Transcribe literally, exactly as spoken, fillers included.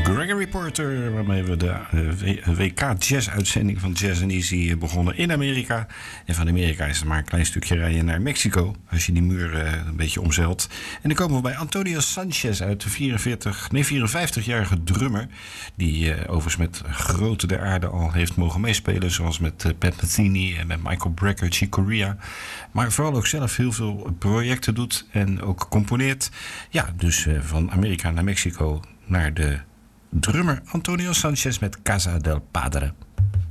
Gregory Porter, waarmee we de W K Jazz-uitzending van Jazz and Easy begonnen in Amerika. En van Amerika is het maar een klein stukje rijden naar Mexico, als je die muur uh, een beetje omzeilt. En dan komen we bij Antonio Sanchez uit, de vierenveertig, nee, vierenvijftigjarige drummer, die uh, overigens met grote der aarde al heeft mogen meespelen, zoals met uh, Pat Metheny en met Michael Brecker, Chick Corea. Maar vooral ook zelf heel veel projecten doet en ook componeert. Ja, dus uh, van Amerika naar Mexico naar de drummer Antonio Sanchez met Casa del Padre.